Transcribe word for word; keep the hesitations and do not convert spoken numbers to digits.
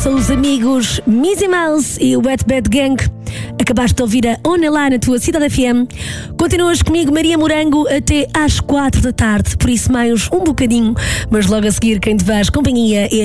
são os amigos Mizzy Mouse e o Wet Bad Gang. Acabaste de ouvir a On Lá na tua Cidade F M. Continuas comigo, Maria Morango, até às quatro da tarde. Por isso, mais um bocadinho. Mas logo a seguir, quem te faz companhia é